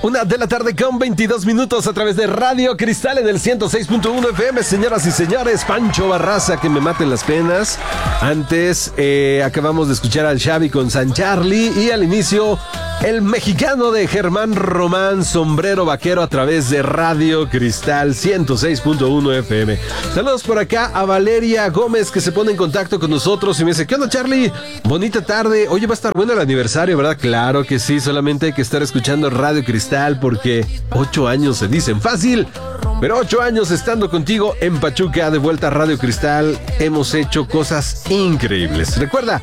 1:00 con 22 minutos a través de Radio Cristal en el 106.1 FM. Señoras y señores, Pancho Barraza, que me maten las penas. Antes acabamos de escuchar al Xavi con San Charlie y al inicio el mexicano de Germán Román, Sombrero Vaquero, a través de Radio Cristal 106.1 FM. Saludos por acá a Valeria Gómez, que se pone en contacto con nosotros y me dice: ¿qué onda, Charlie? Bonita tarde. Oye, va a estar bueno el aniversario, ¿verdad? Claro que sí, solamente hay que estar escuchando Radio Cristal porque 8 años se dicen fácil, pero 8 años estando contigo en Pachuca. De vuelta a Radio Cristal, hemos hecho cosas increíbles. Recuerda,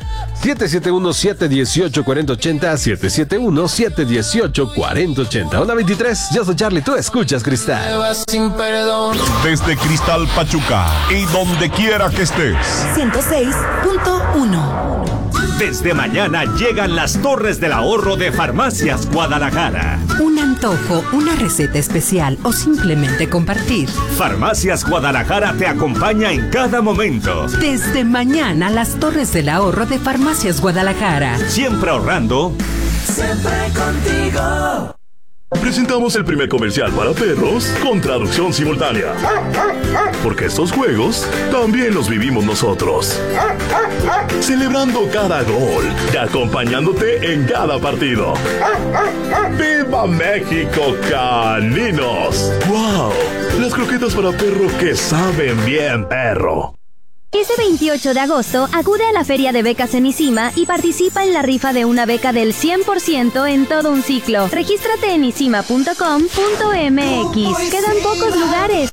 771-718-4080, 771-718-4080. Hola 23, yo soy Charlie, tú escuchas Cristal. Desde Cristal Pachuca y donde quiera que estés. 106.1. Desde mañana llegan las Torres del Ahorro de Farmacias Guadalajara. Un antojo, una receta especial o simplemente compartir. Farmacias Guadalajara te acompaña en cada momento. Desde mañana, las Torres del Ahorro de Farmacias Guadalajara. Siempre ahorrando. Siempre contigo. Presentamos el primer comercial para perros con traducción simultánea. Porque estos juegos también los vivimos nosotros. Celebrando cada gol y acompañándote en cada partido. ¡Viva México, caninos! ¡Wow! Las croquetas para perro que saben bien, perro. Ese 28 de agosto, acude a la Feria de Becas en ICIMA y participa en la rifa de una beca del 100% en todo un ciclo. Regístrate en icima.com.mx. Quedan pocos lugares.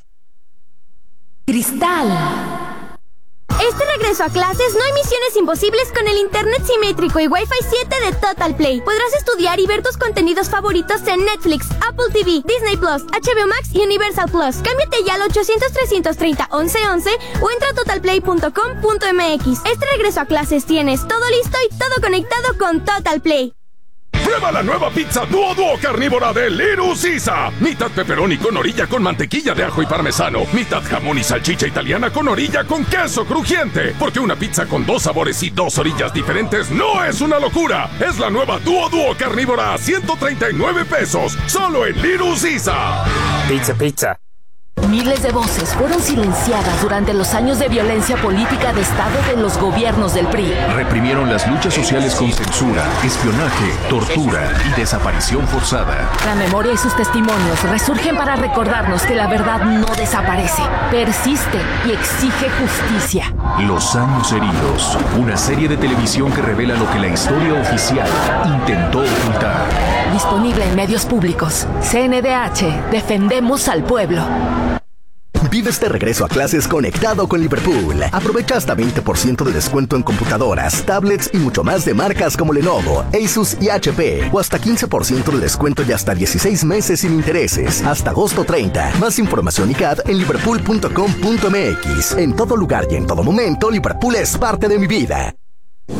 Cristal. Este regreso a clases no hay misiones imposibles con el internet simétrico y Wi-Fi 7 de Total Play. Podrás estudiar y ver tus contenidos favoritos en Netflix, Apple TV, Disney Plus, HBO Max y Universal Plus. Cámbiate ya al 800-330-1111 o entra a totalplay.com.mx. Este regreso a clases tienes todo listo y todo conectado con Total Play. Prueba la nueva pizza Duo carnívora de Little Caesar. Mitad pepperoni con orilla con mantequilla de ajo y parmesano. Mitad jamón y salchicha italiana con orilla con queso crujiente. Porque una pizza con 2 sabores y 2 orillas diferentes no es una locura. Es la nueva Duo carnívora a 139 pesos. Solo en Little Caesar. Pizza. Miles de voces fueron silenciadas durante los años de violencia política de Estado de los gobiernos del PRI. Reprimieron las luchas sociales con censura, espionaje, tortura y desaparición forzada. La memoria y sus testimonios resurgen para recordarnos que la verdad no desaparece, persiste y exige justicia. Los años heridos, una serie de televisión que revela lo que la historia oficial intentó ocultar. Disponible en medios públicos. CNDH, defendemos al pueblo. Vive este regreso a clases conectado con Liverpool. Aprovecha hasta 20% de descuento en computadoras, tablets y mucho más de marcas como Lenovo, Asus y HP. O hasta 15% de descuento y hasta 16 meses sin intereses. Hasta agosto 30. Más información y CAD en liverpool.com.mx. En todo lugar y en todo momento, Liverpool es parte de mi vida.